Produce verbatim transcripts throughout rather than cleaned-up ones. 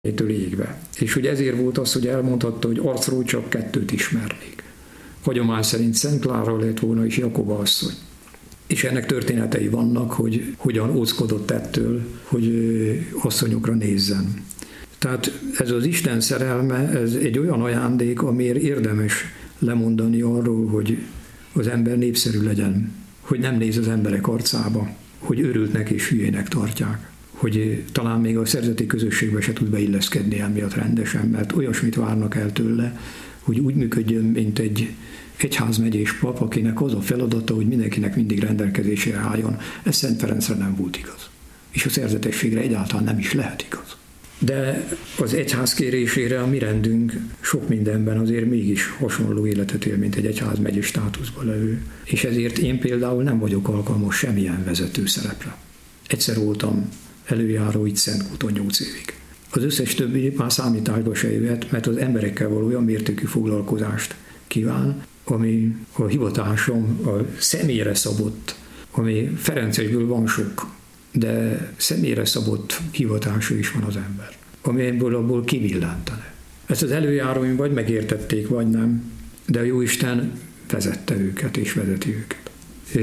től égve. És hogy ezért volt az, hogy elmondhatta, hogy arcról csak kettőt ismernék. Hagyomány szerint Szent Klára lett volna és Jakoba asszony. És ennek történetei vannak, hogy hogyan óckodott ettől, hogy asszonyokra nézzen. Tehát ez az Isten szerelme, ez egy olyan ajándék, amiért érdemes lemondani arról, hogy az ember népszerű legyen, hogy nem néz az emberek arcába, hogy őrültnek és hülyének tartják, hogy talán még a szerzeti közösségbe se tud beilleszkedni emiatt rendesen, mert olyasmit várnak el tőle, hogy úgy működjön, mint egy egyházmegyés pap, akinek az a feladata, hogy mindenkinek mindig rendelkezésére álljon. Ez Szent Ferencre nem volt igaz. És a szerzetességre egyáltalán nem is lehet igaz. De az egyház kérésére a mi rendünk sok mindenben azért mégis hasonló életet él, mint egy egyházmegyés státuszban levő. És ezért én például nem vagyok alkalmas semmilyen vezető szerepre. Egyszer voltam előjáró itt Szentkúton nyolc évig. Az összes többi már számításba se jöhet, mert az emberekkel való olyan mértékű foglalkozást kíván, ami a hivatásom a személyre szabott, ami Ferencesből van sok, de személyre szabott hivatása is van az ember, ami ebből abból kivillantane. Ezt az előjáróim vagy megértették, vagy nem, de a Jóisten vezette őket és vezeti őket.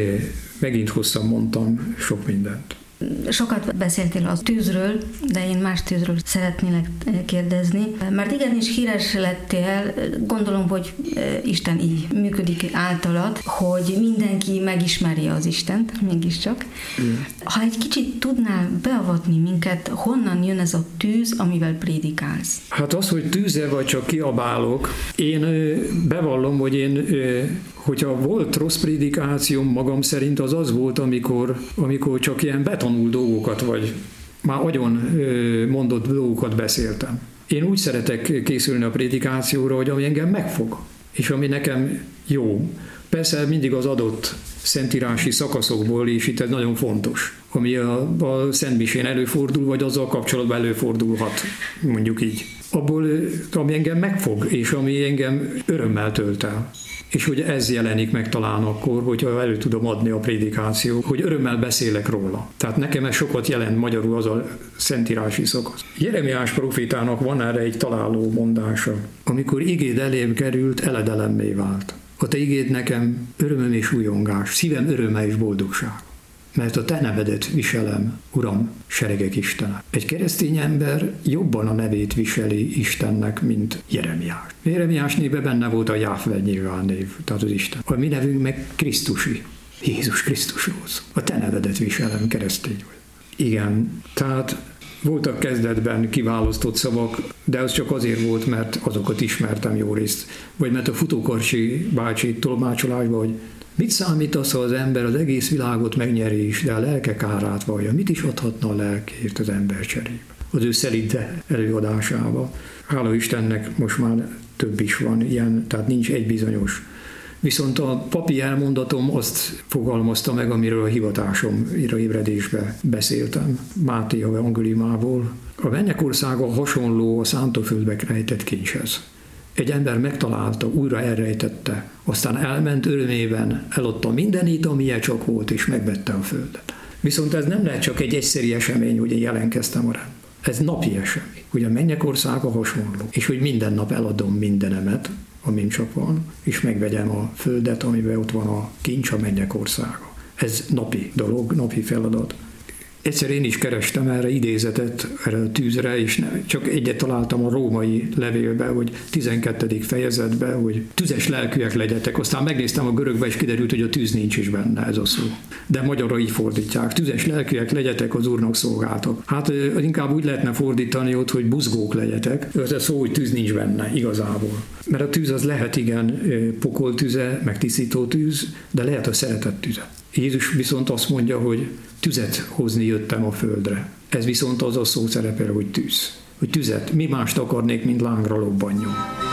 Megint hosszan mondtam sok mindent. Sokat beszéltél a tűzről, de én más tűzről szeretnélek kérdezni. Mert igenis híres lettél, gondolom, hogy Isten így működik általad, hogy mindenki megismeri az Istent, mégiscsak. Igen. Ha egy kicsit tudnál beavatni minket, honnan jön ez a tűz, amivel prédikálsz? Hát az, hogy tűze vagy csak kiabálok, én bevallom, hogy én, hogyha volt rossz prédikációm magam szerint, az az volt, amikor, amikor csak ilyen betanult dolgokat, vagy már agyon mondott dolgokat beszéltem. Én úgy szeretek készülni a prédikációra, hogy ami engem megfog, és ami nekem jó. Persze mindig az adott szentírási szakaszokból, és itt ez nagyon fontos, ami a, a Szentmisén előfordul, vagy azzal kapcsolatban előfordulhat, mondjuk így. Abból, ami engem megfog, és ami engem örömmel tölt el. És hogy ez jelenik meg talán akkor, hogyha elő tudom adni a prédikációt, hogy örömmel beszélek róla. Tehát nekem ez sokat jelent magyarul az a szentírási szakasz. Jeremiás profétának van erre egy találó mondása. Amikor igéd elém került, eledelemmé vált. A te igéd nekem örömöm és újongás, szívem öröme és boldogság. Mert a te nevedet viselem, Uram, seregek Istene. Egy keresztény ember jobban a nevét viseli Istennek, mint Jeremiás. Jeremiás néve benne volt a Jáhve nyilvánnév, tehát az Isten. A mi nevünk meg Krisztusi, Jézus Krisztushoz. A te nevedet viselem, keresztény vagy. Igen, tehát voltak kezdetben kiválasztott szavak, de az csak azért volt, mert azokat ismertem jó részt. Vagy mert a Futókarcsi bácsi tolmácsolásban, hogy mit számít az, ha az ember az egész világot megnyeri is, de a lelke kárát vallja? Mit is adhatna a lelkért az ember cserébe? Az ő szelíde előadásába. Hála Istennek most már több is van ilyen, tehát nincs egy bizonyos. Viszont a papi elmondatom azt fogalmazta meg, amiről a hivatásomra ébredésbe beszéltem, Máté evangéliumából. A mennyek országa hasonló a szántóföldbe rejtett kincshez. Egy ember megtalálta, újra elrejtette, aztán elment örömében, eladta mindenit, amilyen csak volt, és megvette a földet. Viszont ez nem lehet csak egy egyszeri esemény, hogy én jelentkeztem a rendben. Ez napi esemény, hogy a mennyek országa hasonló, és hogy minden nap eladom mindenemet, amin csak van, és megvegyem a földet, amiben ott van a kincs, a mennyek országa. Ez napi dolog, napi feladat. Egyszer én is kerestem erre idézetet, erre a tűzre, és nem, csak egyet találtam a római levélbe, hogy tizenkettedik fejezetben, hogy tüzes lelkűek legyetek. Aztán megnéztem a görögbe, és kiderült, hogy a tűz nincs is benne, ez a szó. De magyarra így fordítják. Tüzes lelkűek legyetek, az Úrnak szolgáltok. Hát inkább úgy lehetne fordítani ott, hogy buzgók legyetek. Ez a szó, hogy tűz nincs benne igazából. Mert a tűz az lehet igen pokol tüze, meg tisztító tűz, de lehet a szeretet tüze. Jézus viszont azt mondja, hogy tüzet hozni jöttem a földre. Ez viszont az a szó szerepel, hogy tűz. Hogy tüzet. Mi mást akarnék, mint lángra lobbanjon.